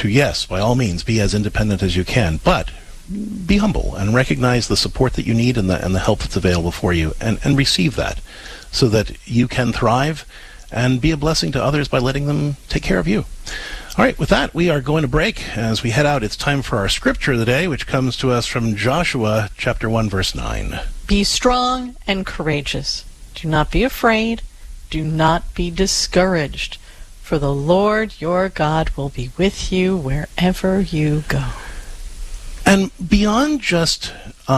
to, yes, by all means, be as independent as you can, but be humble and recognize the support that you need and the help that's available for you, and receive that so that you can thrive and be a blessing to others by letting them take care of you. All right, with that, we are going to break. As we head out, it's time for our scripture of the day, which comes to us from Joshua chapter 1, verse 9. Be strong and courageous. Do not be afraid. Do not be discouraged. For the Lord your God will be with you wherever you go. And beyond just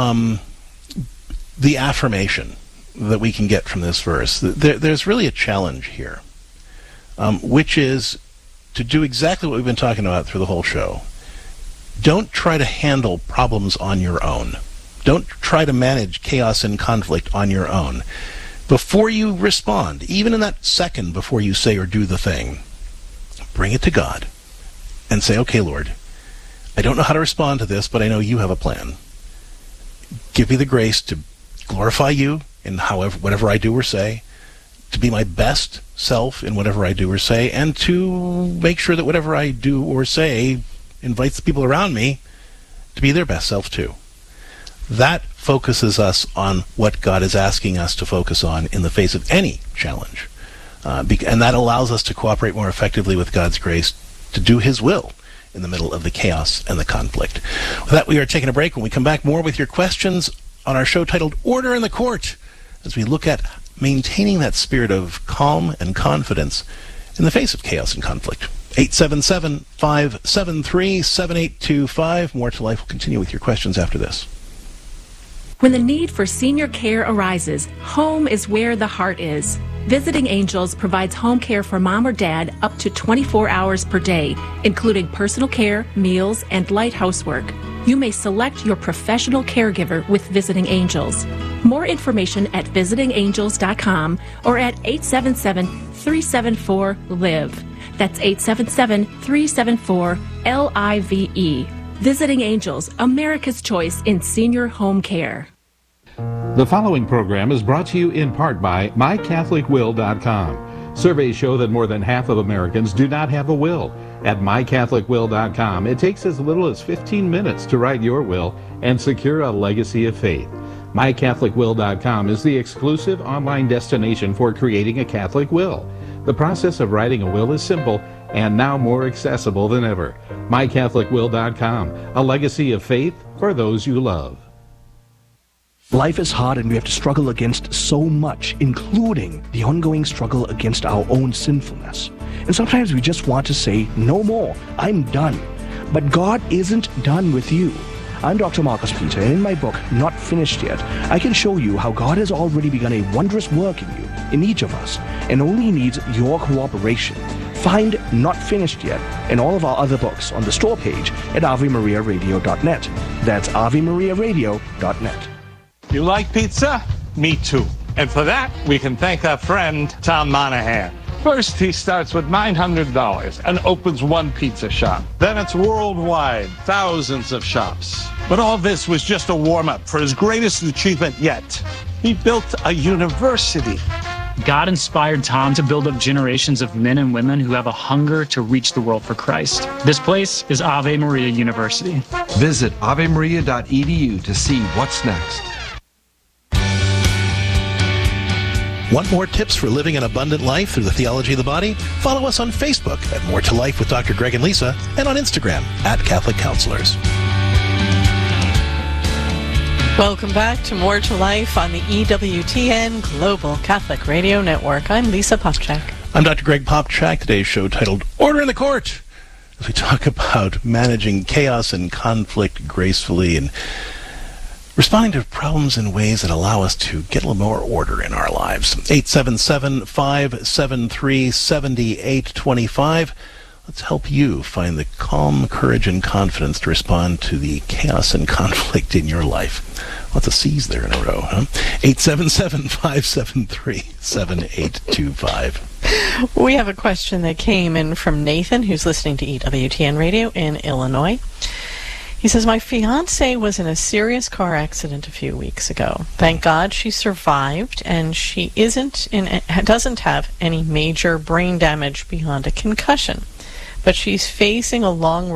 the affirmation that we can get from this verse, there's really a challenge here, which is to do exactly what we've been talking about through the whole show. Don't try to handle problems on your own. Don't try to manage chaos and conflict on your own. Before you respond, even in that second before you say or do the thing, bring it to God and say, okay, Lord, I don't know how to respond to this, but I know you have a plan. Give me the grace to glorify you in whatever I do or say, to be my best self in whatever I do or say, and to make sure that whatever I do or say invites the people around me to be their best self too. That focuses us on what God is asking us to focus on in the face of any challenge. And that allows us to cooperate more effectively with God's grace to do His will in the middle of the chaos and the conflict. With that, we are taking a break. When we come back, more with your questions on our show titled Order in the Court, as we look at maintaining that spirit of calm and confidence in the face of chaos and conflict. 877-573-7825. More to Life will continue with your questions after this. When the need for senior care arises, home is where the heart is. Visiting Angels provides home care for mom or dad up to 24 hours per day, including personal care, meals, and light housework. You may select your professional caregiver with Visiting Angels. More information at visitingangels.com or at 877-374-LIVE. That's 877-374-LIVE. Visiting Angels, America's choice in senior home care. The following program is brought to you in part by MyCatholicWill.com. Surveys show that more than half of Americans do not have a will. At MyCatholicWill.com, it takes as little as 15 minutes to write your will and secure a legacy of faith. MyCatholicWill.com is the exclusive online destination for creating a Catholic will. The process of writing a will is simple and now more accessible than ever. MyCatholicWill.com, a legacy of faith for those you love. Life is hard and we have to struggle against so much, including the ongoing struggle against our own sinfulness. And sometimes we just want to say, no more, I'm done. But God isn't done with you. I'm Dr. Marcus Peter, and in my book, Not Finished Yet, I can show you how God has already begun a wondrous work in you, in each of us, and only needs your cooperation. Find Not Finished Yet and all of our other books on the store page at AveMariaRadio.net. That's AveMariaRadio.net. You like pizza? Me too. And for that, we can thank our friend, Tom Monahan. First, he starts with $900 and opens one pizza shop. Then it's worldwide, thousands of shops. But all this was just a warm-up for his greatest achievement yet. He built a university. God inspired Tom to build up generations of men and women who have a hunger to reach the world for Christ. This place is Ave Maria University. Visit avemaria.edu to see what's next. Want more tips for living an abundant life through the theology of the body? Follow us on Facebook at More to Life with Dr. Greg and Lisa, and on Instagram at Catholic Counselors. Welcome back to More to Life on the EWTN Global Catholic Radio Network. I'm Lisa Popchak. I'm Dr. Greg Popchak. Today's show titled Order in the Court, as we talk about managing chaos and conflict gracefully and responding to problems in ways that allow us to get a little more order in our lives. 877-573-7825. Let's help you find the calm, courage, and confidence to respond to the chaos and conflict in your life. Lots of C's there in a row, huh? 877-573-7825. We have a question that came in from Nathan, who's listening to EWTN Radio in Illinois. He says, my fiancée was in a serious car accident a few weeks ago. Thank God she survived, and she doesn't have any major brain damage beyond a concussion. But she's facing a long